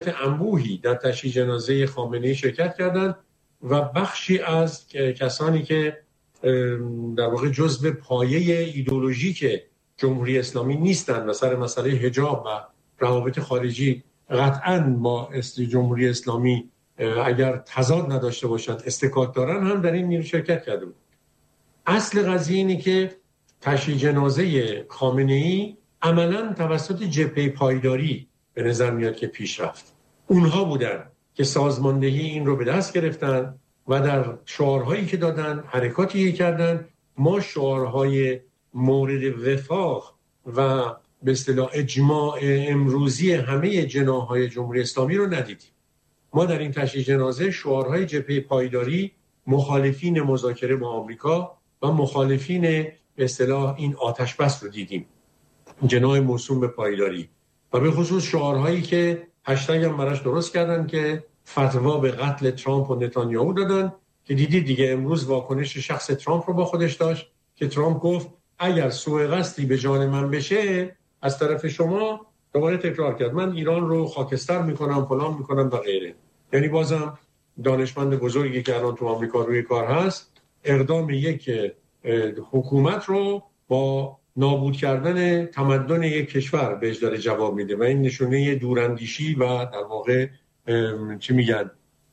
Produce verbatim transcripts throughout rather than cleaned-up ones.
انبوهی در تشییع جنازه خامنه‌ای شرکت کردند و بخشی از کسانی که در واقع جزء پایه ایدئولوژیک جمهوری اسلامی نیستند و سر مسئله حجاب و روابط خارجی قطعاً با جمهوری اسلامی اگر تضاد نداشته باشند استکاک دارن، هم در این نیرو شرکت کرده بود. اصل قضیه اینه که تشییع جنازه خامنه‌ای عملاً توسط جبهه پایداری به نظر میاد که پیش رفت. اونها بودن که سازماندهی این رو به دست گرفتن و در شعارهایی که دادن، حرکاتی کردن. ما شعارهای مورد وفاق و به اصطلاح اجماع امروزی همه جناح‌های جمهوری اسلامی رو ندیدیم. ما در این تشییع جنازه شعارهای جبهه پایداری، مخالفین مذاکره با آمریکا و مخالفین به اصطلاح این آتش بس رو دیدیم، جناح موسوم به پایداری، و به خصوص شعارهایی که هشتگ هم براش درست کردن که فتوا به قتل ترامپ و نتانیاهو دادن، که دیدید دیگه امروز واکنش شخص ترامپ رو با خودش داشت که ترامپ گفت اگر سوء قصدی به جان من بشه از طرف شما، دوباره تکرار کرد من ایران رو خاکستر میکنم، فلان میکنم و غیره. یعنی بازم دانشمند بزرگی که الان تو آمریکا روی کار هست، اقدام یک حکومت رو با نابود کردن تمدن یک کشور بهش داره جواب میده و این نشونه دوراندیشی و در واقع چی میگن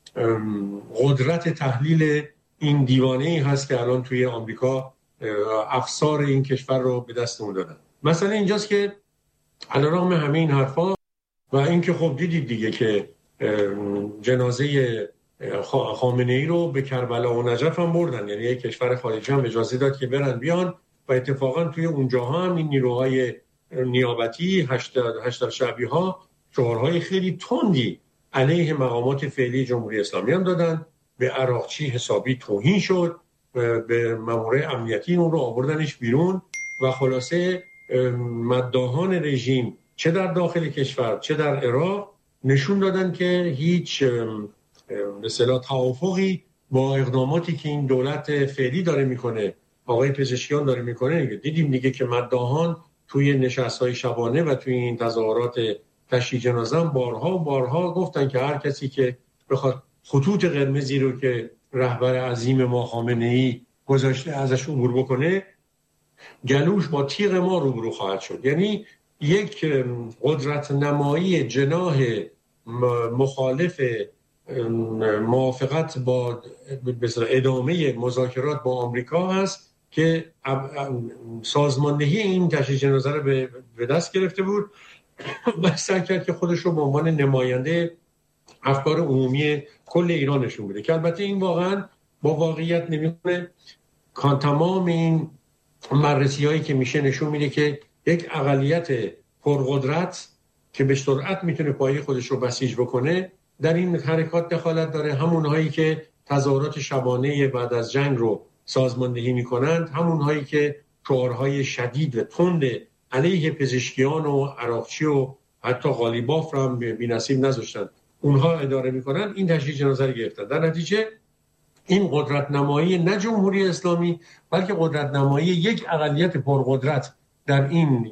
قدرت تحلیل این دیوانه‌ای هست که الان توی آمریکا افسار این کشور رو به دست اون دادن. مثلا اینجاست که علیرغم همه این حرفا و اینکه خب دیدید دیگه که جنازه خامنه‌ای رو به کربلا و نجف هم بردن، یعنی یک کشور خارجی هم اجازه داد که برن بیان و اتفاقا توی اونجاها هم این نیروهای نیابتی هشتر شعبی ها شعارهای خیلی تندی علیه مقامات فعلی جمهوری اسلامی هم دادن. به عراقچی حسابی توهین شد، به مامورای امنیتی اون رو آوردنش بیرون و خلاصه مداحان رژیم چه در داخل کشور چه در عراق نشون دادن که هیچ به اصطلاح توافقی با اقداماتی که این دولت فعلی داره میکنه، آقای پزشکیان داره میکنه. دیدیم دیگه که مداحان توی نشست‌های شبانه و توی این تظاهرات تشییع جنازه بارها و بارها گفتن که هر کسی که بخواد خطوط قرمزی رو که رهبر عظیم ما خامنه‌ای گذاشته ازش عبور بکنه، گلوش با تیغ ما روبرو خواهد شد. یعنی یک قدرت نمایی جناح مخالف موافقت با ادامه مذاکرات با آمریکا هست که سازماندهی این تشییع جنازه رو به دست گرفته بود و سعی کرد که خودش رو به عنوان نماینده افکار عمومی کل ایران نشون بده، که البته این واقعا با واقعیت نمیخونه. کان تمام این بررسی هایی که میشه نشون میده که یک اقلیت پرقدرت که به سرعت میتونه پایه خودش رو بسیج بکنه در این حرکات دخالت داره. همون هایی که تظاهرات شبانه بعد از جنگ رو سازماندهی میکنند، همون هایی که شعارهای شدید و تند علیه پزشکیان و عراقچی و حتی قالیباف رو هم بی‌نصیب نذاشتن، اونها اداره میکنن، این تشییع جنازه رو گرفتن. در نتیجه این قدرت نمایی نه جمهوری اسلامی بلکه قدرت نمایی یک اقلیت پرقدرت در این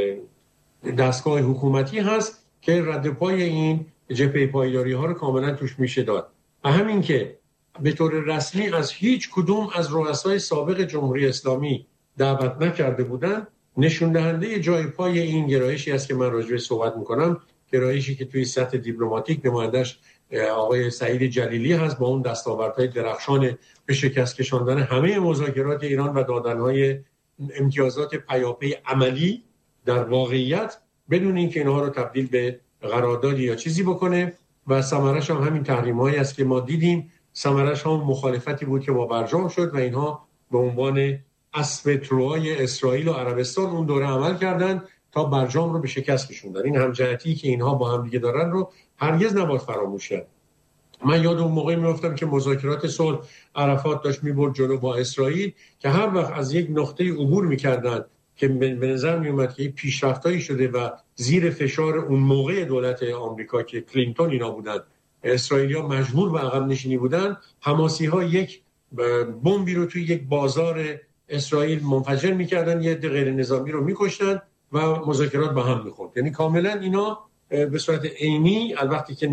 دستگاه حکومتی هست که رد پای این جبهه پایداری ها رو کاملا توش میشه داد. و همین که به طور رسمی از هیچ کدوم از رؤسای سابق جمهوری اسلامی دعوت نکرده بودن، نشون دهنده جای پای این گرایشی است که من راجع بهش صحبت میکنم، گرایشی که توی سطح دیپلماتیک نمایندش آقای سعید جلیلی هست با اون دستاوردهای درخشان به شکست کشاندن همه مذاکرات ایران و دادنهای امتیازات پیاپی عملی در واقعیت بدون اینکه اینها رو تبدیل به قراردادی یا چیزی بکنه. و ثمرش هم همین تحریم‌هایی است که ما دیدیم. ثمرش هم مخالفتی بود که با برجام شد و اینها به عنوان اسب تروای اسرائیل و عربستان اون دوره عمل کردن تا برجام رو به شکست کشوندن. این همجهتی که اینها با هم دیگه دارن رو هرگز نباید فراموش کرد. من یاد اون موقعی میافتم که مذاکرات صلح عرفات داشت میبرد جلو با اسرائیل که هر وقت از یک نقطه عبور میکردن که به نظر میومد که پیشرفتایی شده و زیر فشار اون موقع دولت آمریکا که کلینتون اینا بودن، اسرائیلیا مجبور به عقب نشینی بودن، حماسی‌ها یک بمبی رو توی یک بازار اسرائیل منفجر میکردن، یه عده غیر نظامی رو میکشتن و مذاکرات به هم میخورد. یعنی کاملا اینا به صورت عینی الوقتی که